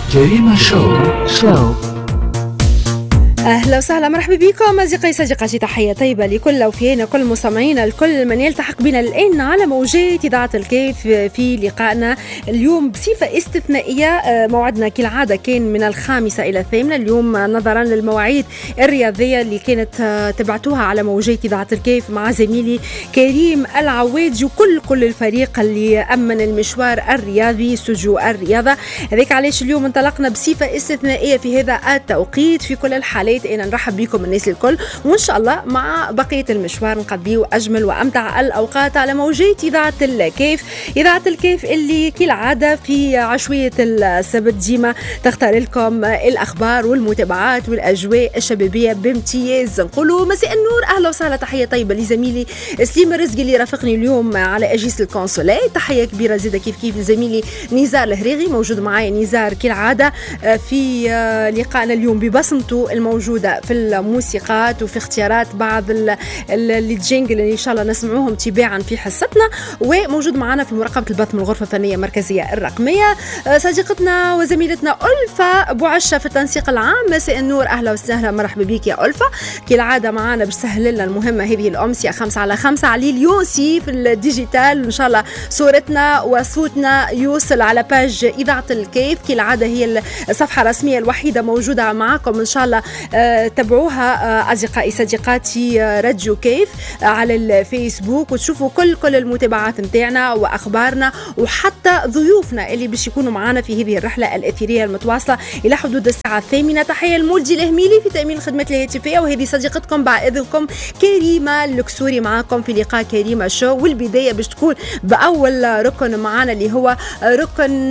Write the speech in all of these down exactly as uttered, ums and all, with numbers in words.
جريمة شو شو أهلا وسهلا، مرحبا بكم أصدقائي صديقاتي. تحية طيبة لكل وفينا كل مستمعينا، الكل من يلتحق بنا الآن على موجات إذاعة الكيف في لقائنا اليوم بصفة استثنائية. موعدنا كالعادة كان من الخامسة إلى الثامنة اليوم، نظرا للمواعيد الرياضية اللي كانت تبعتوها على موجات إذاعة الكيف مع زميلي كريم العوادي وكل كل الفريق اللي أمن المشوار الرياضي استوديو الرياضة. هذيك علاش اليوم انطلقنا بصفة استثنائية في هذا التوقيت. في كل الحالات أنا نرحب بكم الناس الكل، وإن شاء الله مع بقية المشوار نقضيه أجمل وأمتع الأوقات على موجات إذاعة الكيف. إذاعة الكيف اللي كالعادة في عشوية السبت ديما تختار لكم الأخبار والمتابعات والأجواء الشبابية بامتياز. نقولوا مساء النور، أهلا وسهلا، تحية طيبة لزميلي سليم الرزقي اللي رافقني اليوم على أجهزة الكونسولات. تحية كبيرة زيادة كيف كيف لزميلي نزار الهريغي، موجود معايا نزار كالعادة في لقائنا اليوم ببصمته الموجودة في الموسيقات وفي اختيارات بعض الجينجل اللي إن شاء الله نسمعوهم تباعا في حصتنا. وموجود معنا في مراقبة البث من الغرفة الفنية المركزية الرقمية صديقتنا وزميلتنا ألفة بوعشة في التنسيق العام. مساء النور، أهلا وسهلا، مرحبا بك يا ألفة. كالعادة معنا باش تسهل لنا المهمة هذه الأمسية خمسة على خمسة. علي اليونسي في الديجيتال، إن شاء الله صورتنا وصوتنا يوصل على باج إذاعة الكيف. كالعادة هي الصفحة الرسمية الوحيدة موجودة معكم، إن شاء الله أه تابعوها أه أصدقائي صديقاتي أه راديو كيف أه على الفيسبوك، وتشوفوا كل كل المتابعات متاعنا وأخبارنا وحتى ضيوفنا اللي باش يكونوا معنا في هذه الرحلة الأثيرية المتواصلة إلى حدود الساعة الثامنة. تحية المولدي الهميلي في تأمين الخدمات الهاتفية، وهذه صديقتكم بعد إذنكم كريمة اللكسوري معكم في لقاء كريمة شو. والبداية باش تكون بأول ركن معنا اللي هو ركن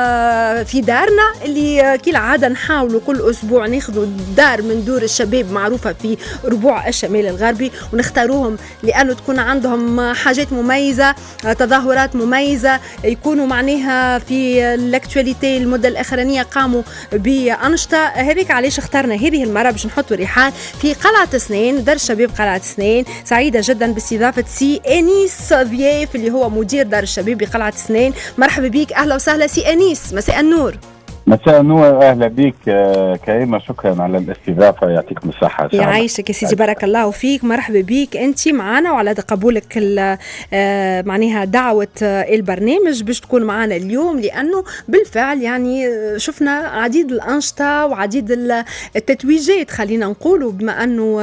في دارنا، اللي كالعادة نحاولوا كل أسبوع ناخذوا دار من دور الشباب معروفة في ربوع الشمال الغربي ونختاروهم لأنه تكون عندهم حاجات مميزة، تظاهرات مميزة، يكونوا معناها في الاكتواليتي. المدة الأخرانية قاموا بأنشطة، هذيك علاش اخترنا هذه المرة باش نحطوا رحال في قلعة سنين، دار الشباب قلعة سنين. سعيدة جدا باستضافة سي أنيس ضياف اللي هو مدير دار الشباب بقلعة سنين. مرحبا بك، أهلا وسهلا سي أنيس، مساء النور. مساء النور، اهلا بك كريمه، شكرا على الاستضافه، يعطيكم الصحه. يعيشك يا سيدي، بارك الله فيك. مرحبا بك انت معنا وعلى قبولك معناها دعوه البرنامج باش تكون معنا اليوم، لانه بالفعل يعني شفنا عديد الانشطه وعديد التتويجات خلينا نقولوا، بما انه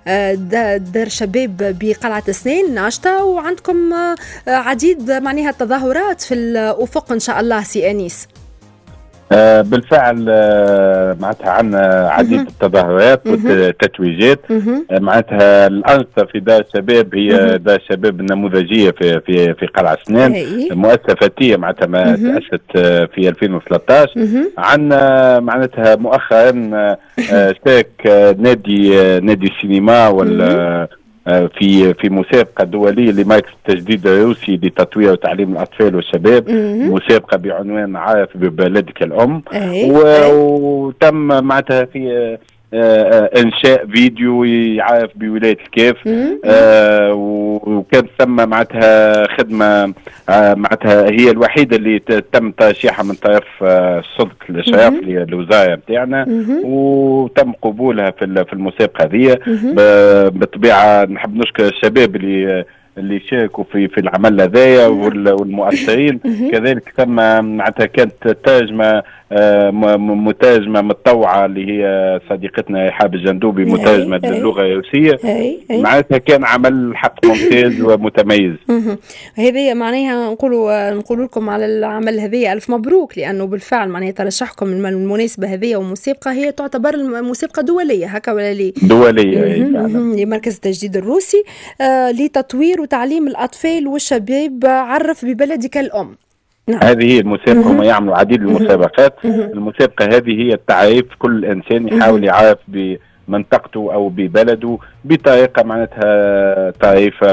دار شباب بقلعه سنين ناشطه وعندكم عديد معناها التظاهرات في الافق ان شاء الله سي أنيس. آه بالفعل آه معناتها عندنا عديد التظاهرات والتتويجات. آه معناتها الأنشطة في دار الشباب هي دار الشباب النموذجية في في في قلعة سنين، مؤسسة فتية معناتها ما تأسست آه في ألفين وثلاثة عشر. عندنا معناتها مؤخرا آه شارك آه نادي آه نادي السينما وال في في مسابقة دولية لمركز التجديد الروسي لتطوير وتعليم الأطفال والشباب، مسابقة بعنوان عارف ببلدك الأم. وتم معناتها في انشاء فيديو يعرف بولايه الكيف. آه وكان ثم معناتها خدمه آه معناتها هي الوحيده اللي تم ترشيحها من طرف آه السلطه الاشراف للوزاره نتاعنا، وتم قبولها في في المسابقه هذه. بالطبيعه نحب نشكر الشباب اللي اللي شاركوا في في العمل هذايا والمؤثرين. كذلك تم معناتها كانت ترجمه مترجمه متطوعه اللي هي صديقتنا رحاب الجندوبي، مترجمه للغه الروسيه. معناتها كان عمل حق ممتاز ومتميز. هذه معناها نقولوا نقول لكم على العمل هذه الف مبروك، لانه بالفعل معناها ترشحكم المناسبه هذه ومسابقه هي تعتبر مسابقه دوليه هكا ولا لي دوليه لمركز التجديد الروسي آه لتطوير وتعليم الاطفال والشباب. عرف ببلدك الام. نعم. هذه هي المسابقة، هم يعملوا عديد المسابقات. المسابقة هذه هي التعريف، كل إنسان يحاول يعرف بمنطقته أو ببلده بطريقة معناتها طريفة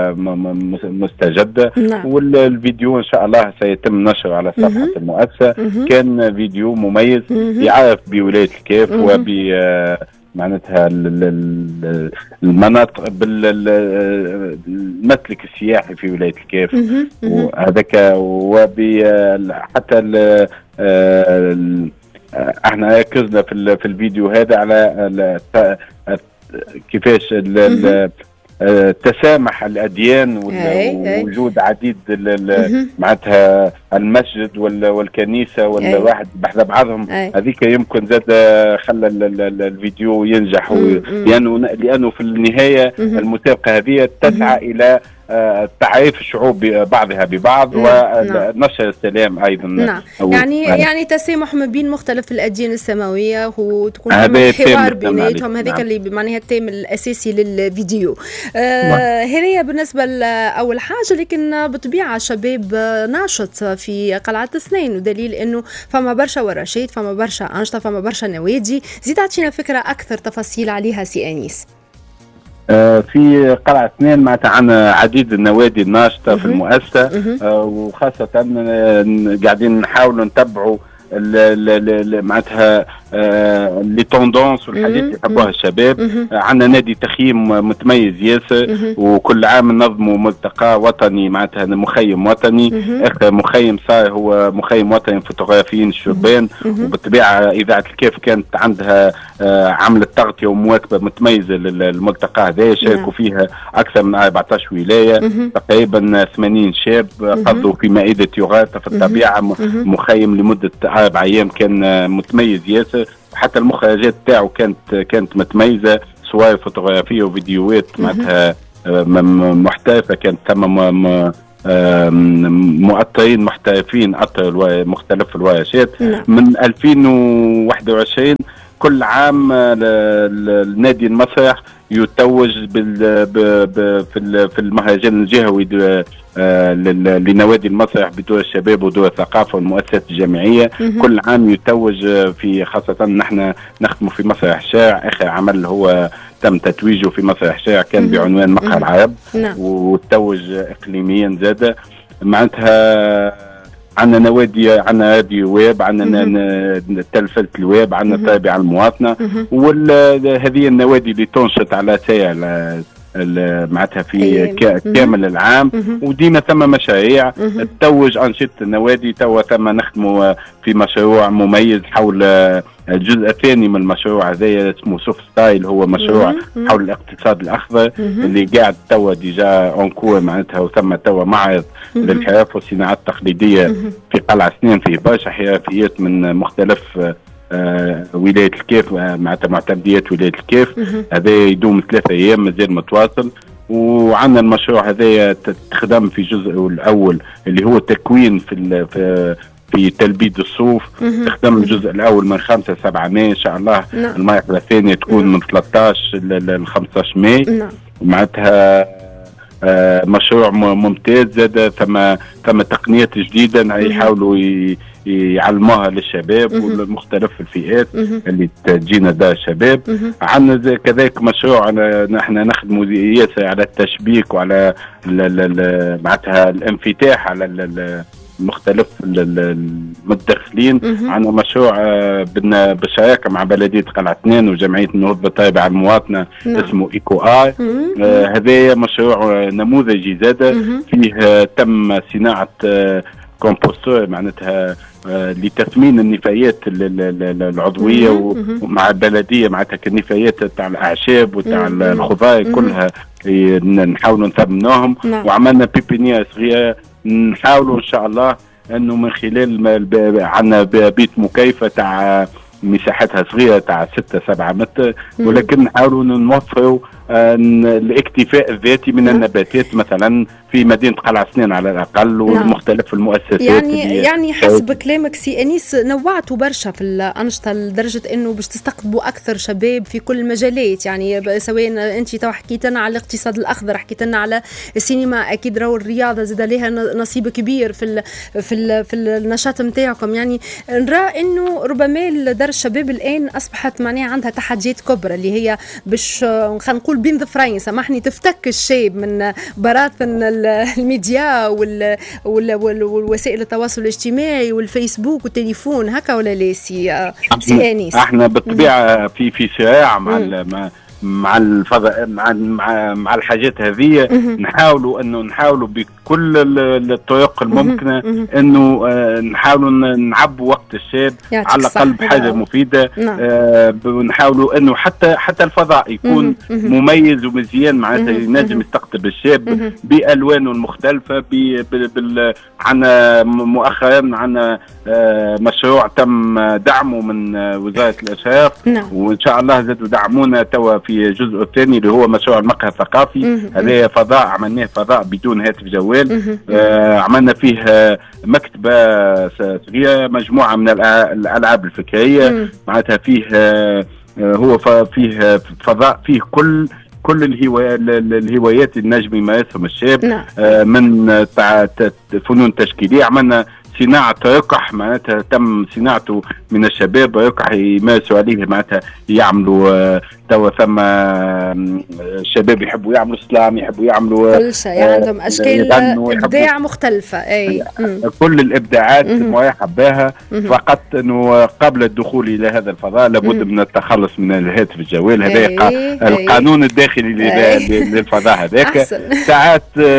ومستجدة. نعم. والفيديو إن شاء الله سيتم نشره على صفحة المؤسسة. كان فيديو مميز يعرف بولاية الكيف وب معناتها المناطق بالمسلك السياحي في ولاية الكيف وهذاك، وحتى احنا ركزنا في في الفيديو هذا على كيفاش تسامح الاديان ووجود عديد معناتها المسجد والكنيسه والواحد بحذا بعضهم. هذيك يمكن زاد خلى الفيديو ينجح، لانه لانه في النهايه المسابقه هذه تسعى الى تعريف الشعوب بعضها ببعض ونشر السلام ايضا. نعم. يعني يعني تسامح ما بين مختلف الاديان السماويه وتكون حوار بيناتهم. هذيك اللي معناها التيم الاساسي للفيديو. هذه آه بالنسبه لاول حاجه، لكن بطبيعه شباب ناشط في قلعه سنين، ودليل انه فما برشا ورشات، فما برشا انشطه، فما برشا نوادي. زيد اعطينا فكره اكثر تفاصيل عليها سي انيس. في قلعة سنين معناتها عندنا عديد النوادي الناشطة في المؤسسة، وخاصة قاعدين نحاولوا نتبعوا معناتها لي توندونس والحاجات اللي يحبوها الشباب. عندنا نادي تخييم متميز ياسر، وكل عام ننظموا ملتقى وطني معناتها مخيم وطني. اخر مخيم صار هو مخيم وطني فوتوغرافيين الشبان، وبالطبيعه اذاعه الكيف كانت عندها عملت تغطيه ومواكبه متميزه للملتقى هذا، شاركوا فيها اكثر من أربعطاش ولايه، تقريبا ثمانين شاب قضوا في مائده يوغاتا في الطبيعه. مخيم لمده اربع ايام كان متميز ياسر، حتى المخرجات تاعو كانت كانت متميزه، صور فوتوغرافيه وفيديوهات معناتها محترفه. كانت ثم مؤطرين محترفين اطر مختلف الورشات. من ألفين وواحد وعشرين كل عام النادي المسرح يتوج بال في المهرجان الجهوي لنوادي المسرح بدور الشباب ودور الثقافه والمؤسسات الجامعيه. كل عام يتوج في، خاصه نحن نخدم في مسرح الشارع. اخر عمل هو تم تتويجه في مسرح الشارع كان بعنوان مقهى العرب، وتوج اقليميا زاد. معناتها عندنا نوادي، عندنا راديو ويب، عندنا تلفزة الويب، عندنا تابع المواطنة، وهذه النوادي اللي تنشط على سائل معناتها في كامل العام. وديما ثم مشاريع تتوج أنشطة النوادي. توا ثم نخدموا في مشروع مميز حول الجزء الثاني من المشروع هذا اسمه سوفت ستايل، هو مشروع حول الاقتصاد الاخضر اللي قاعد توا ديجا اونكور معناتها، وثم توا معرض للحرف والصناعات التقليديه في قلعه سنين، في برشا حرفيات من مختلف آه ولايه الكيف، معناتها معتمديات ولايه الكيف. هذا يدوم ثلاثة ايام مازال متواصل. وعندنا المشروع هذا تخدم في جزء الاول اللي هو تكوين في في في تلبيد الصوف. تخدم الجزء الاول من خمسة ل سبعة ماي ان شاء الله. المرحله الثانيه تكون من ثلاثة عشر ل خمسة عشر ماي. معناتها آه مشروع ممتاز. زاد ثم ثم تقنيات جديده يحاولوا يعلموها للشباب والمختلف الفئات اللي تجينا دار الشباب. عندنا كذلك مشروع نحن نخدموا ياسر على التشبيك وعلى معناتها الانفتاح على مختلف المتدخلين. عندنا مشروع بالشراكه مع بلديه قلعه سنين وجمعيه النهضه التابعه المواطنه اسمه ايكو ار. هذا مشروع نموذجي زاد فيه تم صناعه كومبوستور معناتها لتثمين النفايات العضويه، ومع البلديه معناتها النفايات تاع الاعشاب وتاع الخضار كلها نحاولوا نثمنوهم. وعملنا بيبينيير صغيره نحاولوا ان شاء الله انه من خلال عندنا بيت مكيفه تاع مساحتها صغيره تاع ستة سبعة متر، ولكن نحاولوا نوفروا الاكتفاء الذاتي من النباتات مثلا في مدينه قلعه سنين على الاقل، ومختلف المؤسسات. يعني يعني حسب كلامك سي انيس نوعتوا برشا في الانشطه لدرجه انه باش تستقطبوا اكثر شباب في كل المجالات. يعني سواء انت تو حكيت لنا على الاقتصاد الاخضر، حكيت لنا على السينما، اكيد راهو الرياضه زاد لها نصيب كبير في ال في ال في النشاط نتاعكم. يعني نرى انه ربما دار الشباب الان اصبحت معناها عندها تحديات كبرى اللي هي باش خلينا نقول بين ظفرين، سامحني، تفتك الشاب من براثن الميديا والوسائل التواصل الاجتماعي والفيسبوك والتليفون، هكا ولا لا سي سي انيس؟ احنا بالطبيعه في في صراع مع مع الفضاء مع مع, مع الحاجات هذه نحاولوا انه نحاولوا بكل الطرق الممكنه انه آه نحاولوا نعبوا وقت الشاب على الاقل بحاجه مفيده. نعم. آه نحاولوا انه حتى حتى الفضاء يكون مميز ومزيان معناتها ينجم يستقطب الشاب بالوانه المختلفه. بال عنا مؤخرا عنا آه مشروع تم دعمه من آه وزاره الاشراف. نعم. وان شاء الله زادوا دعمونا توا في الجزء الثاني اللي هو مشروع المقهى الثقافي. هذا فضاء عملناه فضاء بدون هاتف جوال. آه عملنا فيه آه مكتبه صغيره مجموعه من الالعاب الفكريه معناتها فيه آه هو فيه فضاء فيه كل كل الهوايات الهوايات النجم يمارسهم الشاب. نعم. آه من فنون تشكيليه. عملنا صناعة رقح معناتها تم صناعته من الشباب رقح يمارسوا عليه معناتها يعملوا آه توا ثم الشباب يحبوا يعملوا سلام يحبوا يعملوا كل شيء آه عندهم اشكال ابداع مختلفه. اي كل الابداعات مرحب بها. فقط انه قبل الدخول الى هذا الفضاء لابد من التخلص من الهاتف الجوال. هذا القانون الداخلي للفضاء هذاك. ساعات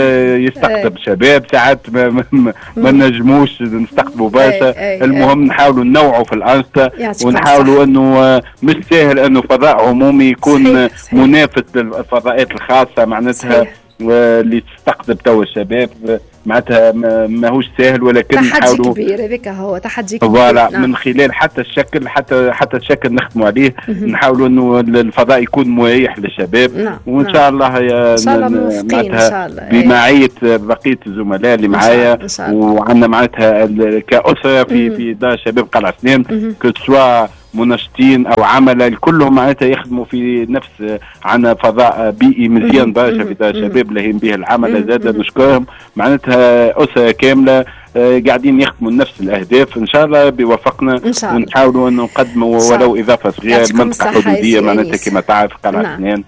يستقطب شباب ساعات ما, ما نجموش نستقطبوا برشا. المهم نحاولوا ننوعوا في الانشطه ونحاولوا انه مش سهل انه فضاء عمومي يكون صحيح صحيح. منافس للفضاءات الخاصه معناتها واللي تستقطب تو الشباب معناتها ماهوش سهل ولكن نحاولوا تحدي كبير. هذاك هو تحدي كبير. فوالا. نعم. من خلال حتى الشكل حتى حتى الشكل نخدموا عليه. نحاولوا انه الفضاء يكون مريح للشباب. نعم. وان شاء الله يا ان شاء الله موفقين ان شاء الله بمعيه بقيه الزملاء اللي معايا وعندنا معناتها كاسره في في دار شباب قلعه سنان كسوا منشطين او عمل كلهم معناتها يخدموا في نفس عنا فضاء بيئي مزيان برشا في دار الشباب لاهين به العمل. زاد نشكرهم معناتها اسره كامله قاعدين يخدموا نفس الاهداف. ان شاء الله بيوفقنا ونحاولوا انه نقدموا ولو اضافه صغيره المنطقه الحدوديه معناتها كما تعرف قلعه سنان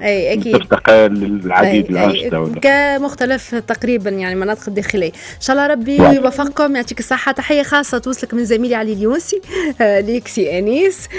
تفتقر للعديد الانشطه كمختلف تقريبا يعني مناطق الداخليه. ان شاء الله ربي يوفقكم يعطيك الصحه. تحيه خاصه توصلك من زميلي علي اليونسي ليك سي انيس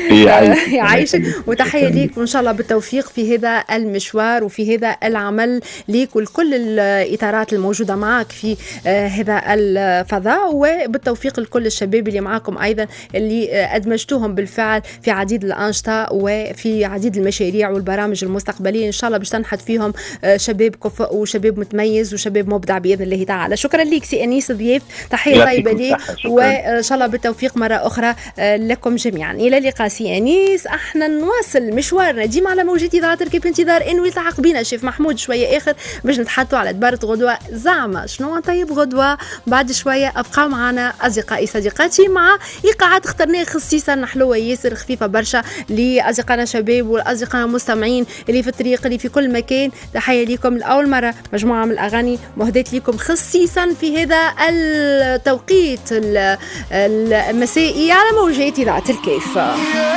يعيشك وتحيه ليك وان شاء الله بالتوفيق في هذا المشوار وفي هذا العمل ليك ولكل الاطارات الموجوده معك في هذا الفضاء وبالتوفيق لكل الشباب اللي معاكم أيضا اللي أدمجتوهم بالفعل في عديد الأنشطة وفي عديد المشاريع والبرامج المستقبلية. إن شاء الله باش تنحت فيهم شباب كفء وشباب متميز وشباب مبدع بإذن الله تعالى. شكرا لك سي أنيس ضياف. تحية طيبة لي وإن شاء الله بالتوفيق مرة أخرى لكم جميعا. إلى اللقاء سي أنيس. احنا نواصل مشوارنا ديما على موجات إذاعة الكيف انتظار إنه يلتحق بينا الشيف محمود شوية آخر باش نتحدثوا على دبارة غدوة زعما شنو طيب غدوة. بعد شوية أبقى معنا أصدقائي صديقاتي مع إيقاعات اخترناها خصيصا حلوة ياسر خفيفة برشا لأصدقائنا شباب والأصدقائنا مستمعين اللي في الطريق اللي في كل مكان. تحية لكم لأول مرة مجموعة من الأغاني مهدات لكم خصيصا في هذا التوقيت المسائي على موجات إذاعة الكيف.